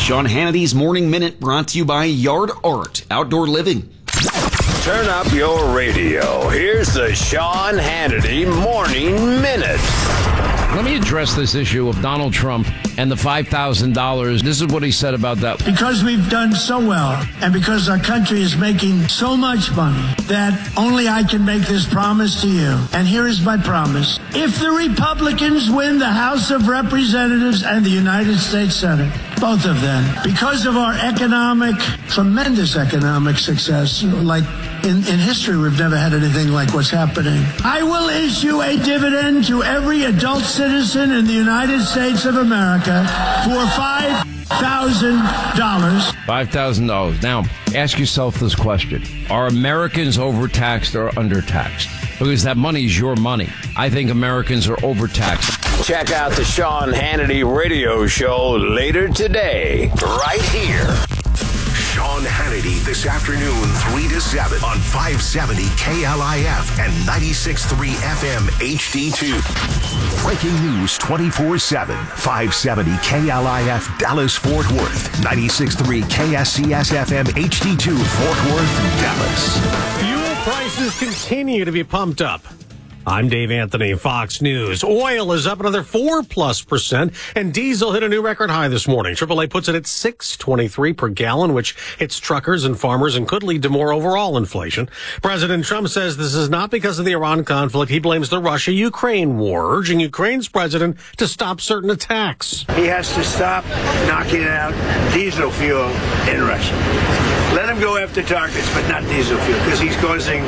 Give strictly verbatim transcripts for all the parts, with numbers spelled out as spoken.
Sean Hannity's Morning Minute brought to you by Yard Art Outdoor Living. Turn up your radio. Here's the Sean Hannity Morning Minute. Let me address this issue of Donald Trump and the five thousand dollars. This is what he said about that. Because we've done so well, and because our country is making so much money, that only I can make this promise to you. And here is my promise. If the Republicans win the House of Representatives and the United States Senate, both of them, because of our economic, tremendous economic success, like in, in history, we've never had anything like what's happening. I will issue a dividend to every adult citizen in the United States of America for five thousand dollars. five thousand dollars. Now, ask yourself this question. Are Americans overtaxed or undertaxed? Because that money is your money. I think Americans are overtaxed. Check out the Sean Hannity radio show later today, right here. Sean Hannity this afternoon, three to seven on five seventy K L I F and ninety-six point three F M H D two. Breaking news twenty-four seven, five seventy K L I F Dallas Fort Worth, ninety-six point three K S C S F M H D two Fort Worth, Dallas. Fuel prices continue to be pumped up. I'm Dave Anthony, Fox News. Oil is up another four plus percent, and diesel hit a new record high this morning. triple A puts it at six twenty-three per gallon, which hits truckers and farmers and could lead to more overall inflation. President Trump says this is not because of the Iran conflict. He blames the Russia-Ukraine war, urging Ukraine's president to stop certain attacks. He has to stop knocking out diesel fuel in Russia. Let him go after targets, but not diesel fuel, because he's causing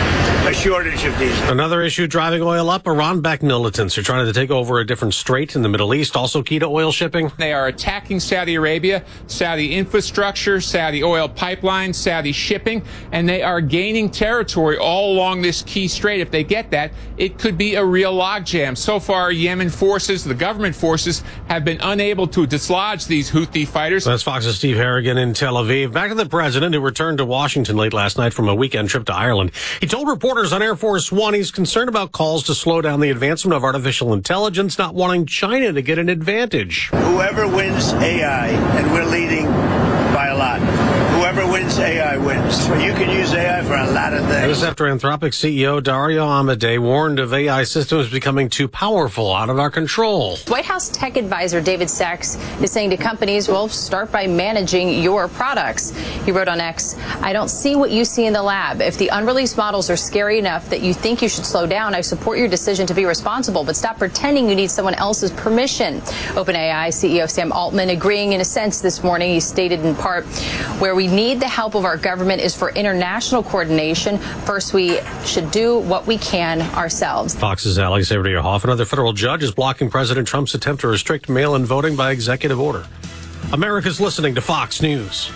a shortage of diesel. Another issue driving oil up, Iran-backed militants are trying to take over a different strait in the Middle East, also key to oil shipping. They are attacking Saudi Arabia, Saudi infrastructure, Saudi oil pipelines, Saudi shipping, and they are gaining territory all along this key strait. If they get that, it could be a real logjam. So far, Yemen forces, the government forces, have been unable to dislodge these Houthi fighters. That's Fox's Steve Harrigan in Tel Aviv. Back to the president, who returned to Washington late last night from a weekend trip to Ireland. He told reporters on Air Force One he's concerned about calls to slow down the advancement of artificial intelligence, not wanting China to get an advantage. Whoever wins A I, and we're leading by a lot, whoever wins A I wins. So you can use A I for a lot of things. This after Anthropic C E O Dario Amodei warned of A I systems becoming too powerful, out of our control. White House tech advisor David Sachs is saying to companies, well, start by managing your products. He wrote on X, I don't see what you see in the lab. If the unreleased models are scary enough that you think you should slow down, I support your decision to be responsible, but stop pretending you need someone else's permission. OpenAI C E O Sam Altman agreeing in a sense this morning. He stated in part, where we need the help of our government is for international coordination. First, we should do what we can ourselves. Fox's Alexander Hoff. Another federal judge is blocking President Trump's attempt to restrict mail-in voting by executive order. America's listening to Fox News.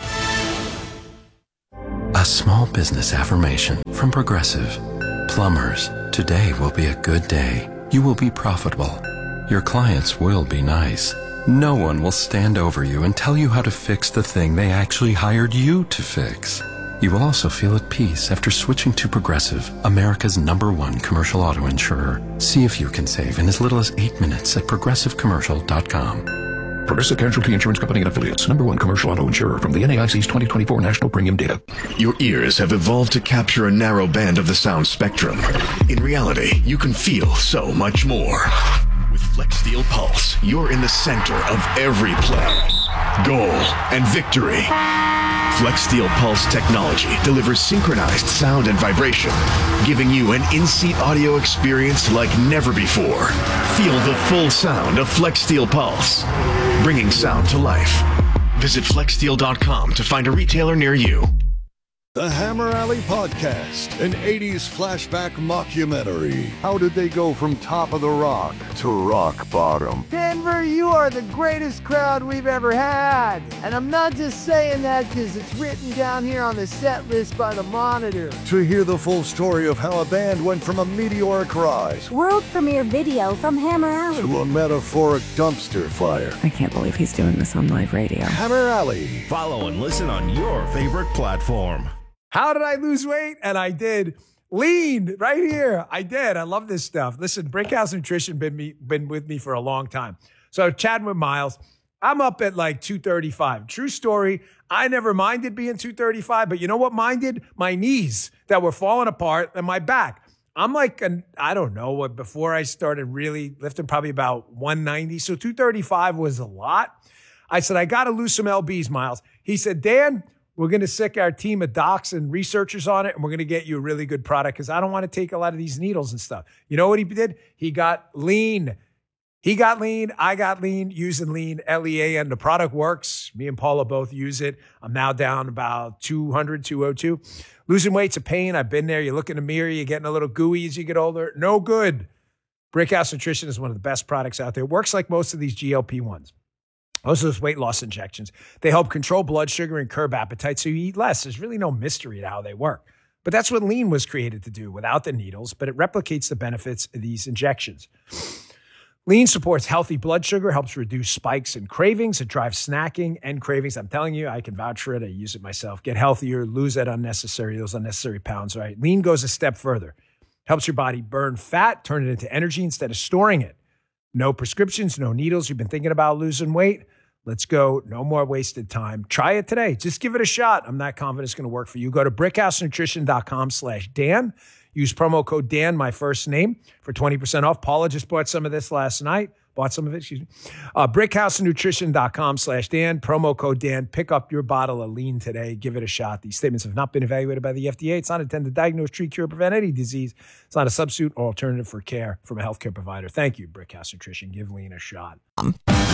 A small business affirmation from Progressive. Plumbers, today will be a good day. You will be profitable. Your clients will be nice. No one will stand over you and tell you how to fix the thing they actually hired you to fix. You will also feel at peace after switching to Progressive, America's number one commercial auto insurer. See if you can save in as little as eight minutes at progressive commercial dot com. Progressive Casualty Insurance Company and Affiliates, number one commercial auto insurer from the N A I C's twenty twenty-four National Premium Data. Your ears have evolved to capture a narrow band of the sound spectrum. In reality, you can feel so much more. With FlexSteel Pulse, you're in the center of every play, goal, and victory. FlexSteel Pulse technology delivers synchronized sound and vibration, giving you an in-seat audio experience like never before. Feel the full sound of FlexSteel Pulse, bringing sound to life. Visit flex steel dot com to find a retailer near you. The Hammer Alley Podcast, an eighties flashback mockumentary. How did they go from top of the rock to rock bottom? Denver, you are the greatest crowd we've ever had. And I'm not just saying that because it's written down here on the set list by the Monitor. To hear the full story of how a band went from a meteoric rise, world premiere video from Hammer Alley, to a metaphoric dumpster fire. I can't believe he's doing this on live radio. Hammer Alley. Follow and listen on your favorite platform. How did I lose weight? And I did. Lean right here. I did. I love this stuff. Listen, Brickhouse Nutrition been me been with me for a long time. So chatting with Miles, I'm up at like two thirty-five. True story. I never minded being two thirty-five, but you know what minded? My knees that were falling apart and my back. I'm like, an, I don't know, what before I started really lifting, probably about one ninety. So two thirty-five was a lot. I said, I got to lose some L Bs, Miles. He said, Dan, we're going to sick our team of docs and researchers on it, and we're going to get you a really good product because I don't want to take a lot of these needles and stuff. You know what he did? He got lean. He got lean. I got lean using lean, L E A, and the product works. Me and Paula both use it. I'm now down about two hundred, two oh two. Losing weight's a pain. I've been there. You look in the mirror, you're getting a little gooey as you get older. No good. Brickhouse Nutrition is one of the best products out there. It works like most of these G L P ones. Most of those weight loss injections. They help control blood sugar and curb appetite so you eat less. There's really no mystery to how they work. But that's what lean was created to do without the needles, but it replicates the benefits of these injections. Lean supports healthy blood sugar, helps reduce spikes and cravings. It drives snacking and cravings. I'm telling you, I can vouch for it. I use it myself. Get healthier, lose that unnecessary, those unnecessary pounds, right? Lean goes a step further. Helps your body burn fat, turn it into energy instead of storing it. No prescriptions, no needles. You've been thinking about losing weight? Let's go. No more wasted time. Try it today. Just give it a shot. I'm not confident it's going to work for you. Go to brickhousenutrition.com slash Dan. Use promo code Dan, my first name, for twenty percent off. Paula just bought some of this last night. Bought some of it, excuse me. Uh, brickhousenutrition.com slash Dan. Promo code Dan. Pick up your bottle of lean today. Give it a shot. These statements have not been evaluated by the F D A. It's not intended to diagnose, treat, cure, prevent any disease. It's not a substitute or alternative for care from a healthcare provider. Thank you, Brickhouse Nutrition. Give lean a shot. From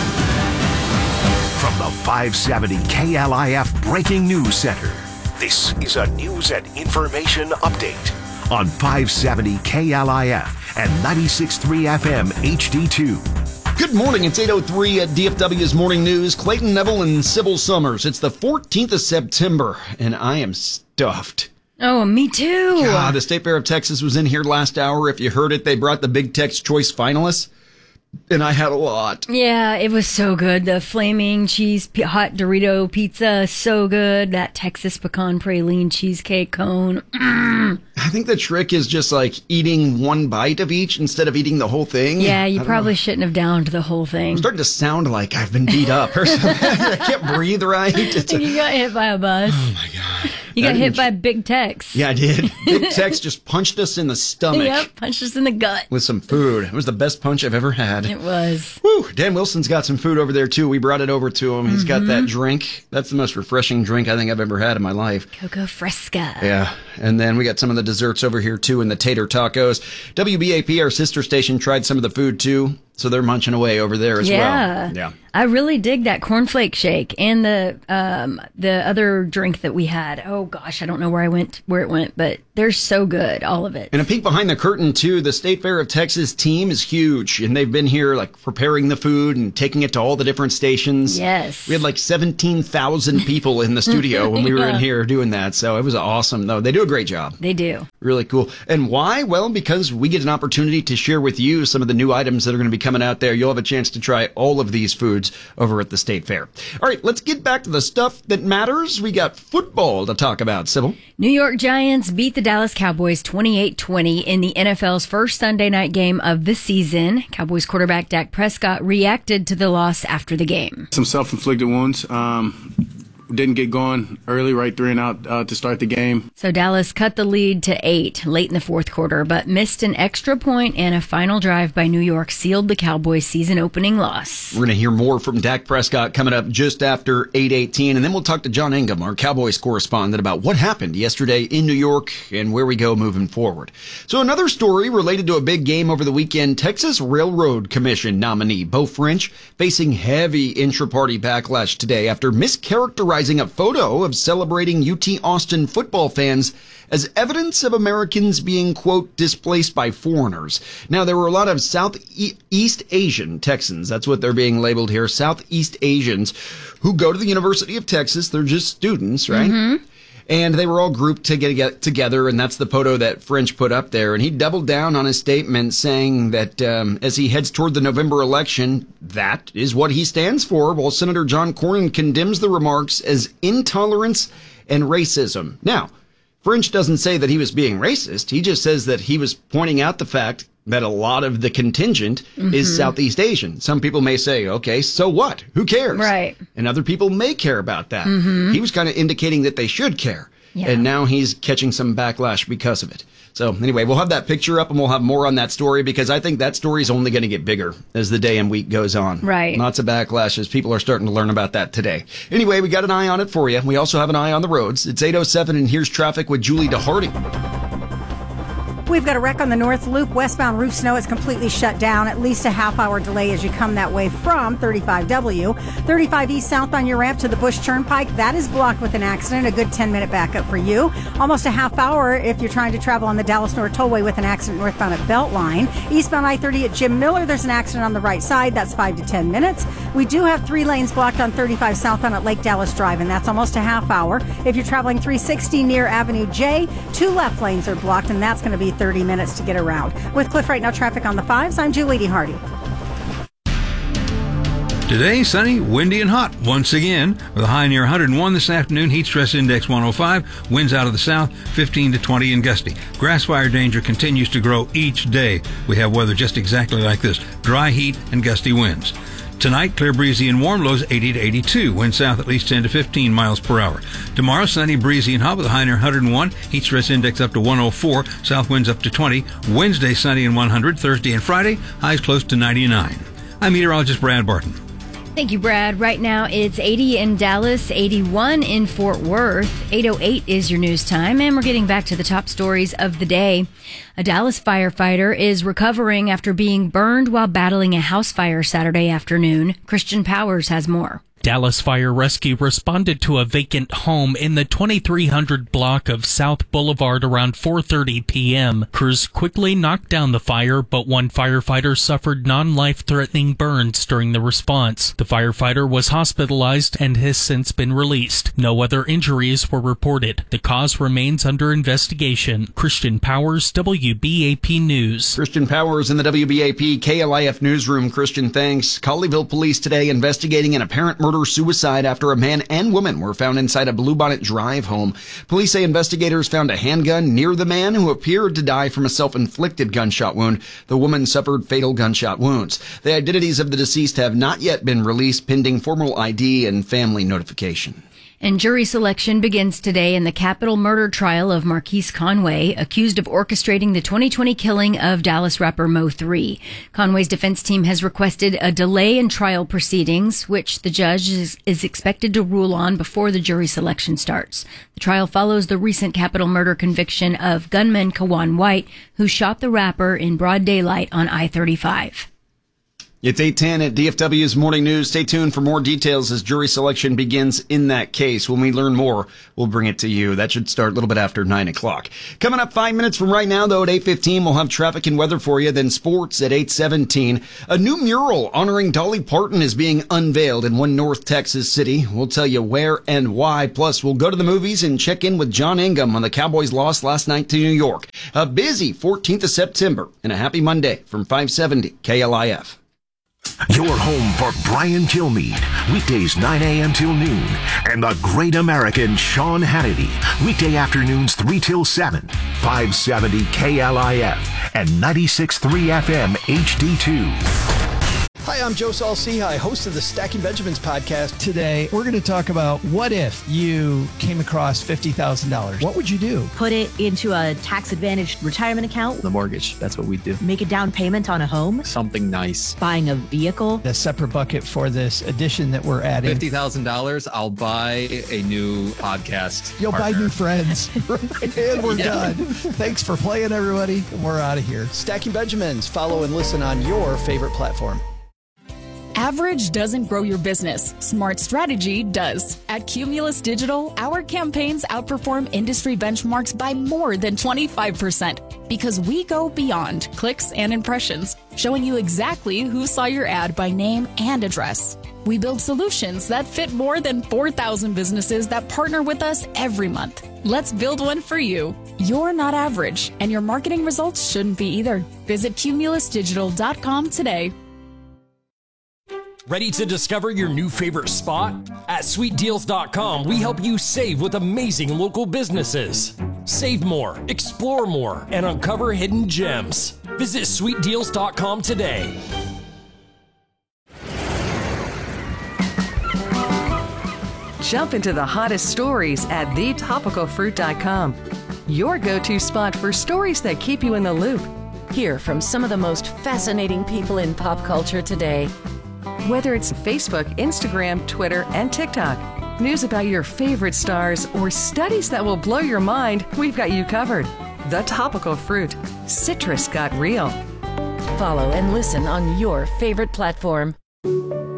the five seventy K L I F Breaking News Center, this is a news and information update on five seventy K L I F and ninety-six point three F M H D two. Good morning. It's eight oh three at D F W's Morning News. Clayton Neville and Sybil Summers. It's the fourteenth of September, and I am stuffed. Oh, me too. God, the State Fair of Texas was in here last hour. If you heard it, they brought the Big Tex Choice finalists, and I had a lot. Yeah, it was so good. The flaming cheese p- hot Dorito pizza, so good. That Texas pecan praline cheesecake cone. Mm. I think the trick is just like eating one bite of each instead of eating the whole thing. Yeah, you probably know. Shouldn't have downed the whole thing. I'm starting to sound like I've been beat up or something. I can't breathe right. It's a... You got hit by a bus. Oh, my God. You got hit by Big Tex. Yeah, I did. Big Tex just punched us in the stomach. Yep, punched us in the gut. With some food. It was the best punch I've ever had. It was. Woo! Dan Wilson's got some food over there, too. We brought it over to him. He's mm-hmm. got that drink. That's the most refreshing drink I think I've ever had in my life. Coco Fresca. Yeah. And then we got some of the desserts over here, too, and the tater tacos. W B A P, our sister station, tried some of the food, too. So they're munching away over there as yeah. well. Yeah. I really dig that cornflake shake and the um the other drink that we had. Oh gosh, I don't know where I went where it went, but they're so good, all of it. And a peek behind the curtain too, the State Fair of Texas team is huge, and they've been here like preparing the food and taking it to all the different stations. Yes. We had like seventeen thousand people in the studio when we were yeah. in here doing that. So it was awesome though. They do a great job. They do. Really cool. And why? Well, because we get an opportunity to share with you some of the new items that are going to be coming out there. You'll have a chance to try all of these foods over at the State Fair. All right, let's get back to the stuff that matters. We got football to talk about, Sybil. New York Giants beat the Dallas Cowboys twenty-eight twenty in the N F L's first Sunday night game of the season. Cowboys quarterback Dak Prescott reacted to the loss after the game. Some self-inflicted wounds. Um, didn't get going early, right three and out uh, to start the game. So Dallas cut the lead to eight late in the fourth quarter, but missed an extra point, and a final drive by New York sealed the Cowboys' season-opening loss. We're going to hear more from Dak Prescott coming up just after eight eighteen, and then we'll talk to John Ingham, our Cowboys correspondent, about what happened yesterday in New York and where we go moving forward. So another story related to a big game over the weekend, Texas Railroad Commission nominee Beau French facing heavy intra-party backlash today after mischaracterizing a photo of celebrating U T Austin football fans as evidence of Americans being, quote, displaced by foreigners. Now, there were a lot of Southeast Asian Texans, that's what they're being labeled here, Southeast Asians, who go to the University of Texas. They're just students, right? Mm-hmm. And they were all grouped to get together, and that's the photo that French put up there. And he doubled down on his statement, saying that um, as he heads toward the November election, that is what he stands for, while Senator John Cornyn condemns the remarks as intolerance and racism. Now, French doesn't say that he was being racist. He just says that he was pointing out the fact that a lot of the contingent Mhm. is Southeast Asian. Some people may say, okay, so what? Who cares? Right. And other people may care about that. Mhm. He was kind of indicating that they should care. Yeah. And now he's catching some backlash because of it. So anyway, we'll have that picture up and we'll have more on that story because I think that story is only going to get bigger as the day and week goes on. Right. Lots of backlash as people are starting to learn about that today. Anyway, we got an eye on it for you. We also have an eye on the roads. It's eight oh seven and here's traffic with Julie DeHardy. We've got a wreck on the North Loop. Westbound Roof Snow is completely shut down. At least a half hour delay as you come that way from thirty-five W. thirty-five East south on your ramp to the Bush Turnpike. That is blocked with an accident. A good ten minute backup for you. Almost a half hour if you're trying to travel on the Dallas North Tollway with an accident northbound at Beltline. Eastbound I thirty at Jim Miller. There's an accident on the right side. That's five to ten minutes. We do have three lanes blocked on thirty-five southbound at Lake Dallas Drive, and that's almost a half hour. If you're traveling three sixty near Avenue J, two left lanes are blocked, and that's going to be thirty minutes to get around. With Cliff Right Now traffic on the fives, I'm Julie DeHardy. Today, sunny, windy, and hot once again, with a high near one hundred one this afternoon. Heat stress index one oh five. Winds out of the south, fifteen to twenty and gusty. Grass fire danger continues to grow each day. We have weather just exactly like this: dry heat and gusty winds. Tonight, clear, breezy, and warm, lows eighty to eighty-two. Wind south at least ten to fifteen miles per hour. Tomorrow, sunny, breezy, and hot with a high near one hundred one. Heat stress index up to one oh four. South winds up to twenty. Wednesday, sunny and one hundred. Thursday and Friday, highs close to ninety-nine. I'm meteorologist Brad Barton. Thank you, Brad. Right now, it's eighty in Dallas, eighty-one in Fort Worth. eight oh eight is your news time, and we're getting back to the top stories of the day. A Dallas firefighter is recovering after being burned while battling a house fire Saturday afternoon. Christian Powers has more. Dallas Fire Rescue responded to a vacant home in the twenty-three hundred block of South Boulevard around four thirty p.m. Crews quickly knocked down the fire, but one firefighter suffered non-life-threatening burns during the response. The firefighter was hospitalized and has since been released. No other injuries were reported. The cause remains under investigation. Christian Powers, W B A P News. Christian Powers in the W B A P K L I F newsroom. Christian, thanks. Colleyville police today investigating an apparent murder suicide after a man and woman were found inside a Bluebonnet Drive home. Police say investigators found a handgun near the man who appeared to die from a self-inflicted gunshot wound. The woman suffered fatal gunshot wounds. The identities of the deceased have not yet been released, pending formal I D and family notification. And jury selection begins today in the capital murder trial of Marquise Conway, accused of orchestrating the twenty twenty killing of Dallas rapper Mo three. Conway's defense team has requested a delay in trial proceedings, which the judge is, is expected to rule on before the jury selection starts. The trial follows the recent capital murder conviction of gunman Kawan White, who shot the rapper in broad daylight on I thirty-five. It's eight ten at D F W's Morning News. Stay tuned for more details as jury selection begins in that case. When we learn more, we'll bring it to you. That should start a little bit after nine o'clock. Coming up five minutes from right now, though, at eight fifteen, we'll have traffic and weather for you. Then sports at eight seventeen. A new mural honoring Dolly Parton is being unveiled in one North Texas city. We'll tell you where and why. Plus, we'll go to the movies and check in with John Ingham on the Cowboys' loss last night to New York. A busy fourteenth of September and a happy Monday from five seventy K L I F. Your home for Brian Kilmeade, weekdays nine a.m. till noon, and the great American Sean Hannity, weekday afternoons three till seven, five seventy K L I F and ninety-six point three F M H D two. Hi, I'm Joe Saul-Sehy, host of the Stacking Benjamins podcast. Today, we're going to talk about what if you came across fifty thousand dollars. What would you do? Put it into a tax-advantaged retirement account. The mortgage, that's what we do. Make a down payment on a home. Something nice. Buying a vehicle. A separate bucket for this addition that we're adding. fifty thousand dollars, I'll buy a new podcast You'll partner. buy new friends. And we're Yeah. done. Thanks for playing, everybody. We're out of here. Stacking Benjamins. Follow and listen on your favorite platform. Average doesn't grow your business. Smart strategy does. At Cumulus Digital, our campaigns outperform industry benchmarks by more than twenty-five percent because we go beyond clicks and impressions, showing you exactly who saw your ad by name and address. We build solutions that fit more than four thousand businesses that partner with us every month. Let's build one for you. You're not average, and your marketing results shouldn't be either. Visit cumulus digital dot com today. Ready to discover your new favorite spot? At sweet deals dot com, we help you save with amazing local businesses. Save more, explore more, and uncover hidden gems. Visit sweet deals dot com today. Jump into the hottest stories at the topical fruit dot com. Your go-to spot for stories that keep you in the loop. Hear from some of the most fascinating people in pop culture today. Whether it's Facebook, Instagram, Twitter, and TikTok, news about your favorite stars, or studies that will blow your mind, we've got you covered. The Topical Fruit. Citrus got real. Follow and listen on your favorite platform.